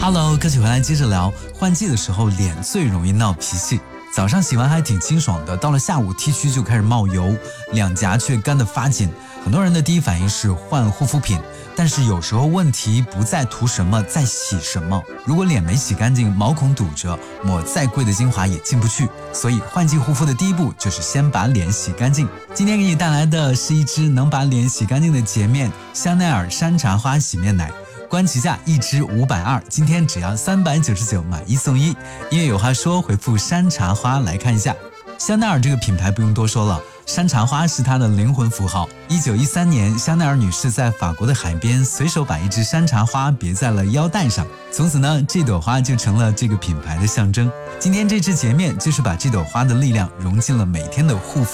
Hello，歌曲回来接着聊。换季的时候脸最容易闹脾气，早上洗完还挺清爽的，到了下午 T 区就开始冒油，两颊却干得发紧。很多人的第一反应是换护肤品，但是有时候问题不在涂什么，在洗什么。如果脸没洗干净，毛孔堵着，抹再贵的精华也进不去。所以换季护肤的第一步就是先把脸洗干净。今天给你带来的是一支能把脸洗干净的洁面香奈儿山茶花洗面奶。官旗价一支520，今天只要399，买一送一。音乐有话说，回复山茶花来看一下。香奈儿这个品牌不用多说了，山茶花是它的灵魂符号。1913年，香奈儿女士在法国的海边随手把一支山茶花别在了腰带上，从此呢，这朵花就成了这个品牌的象征。今天这支洁面就是把这朵花的力量融进了每天的护肤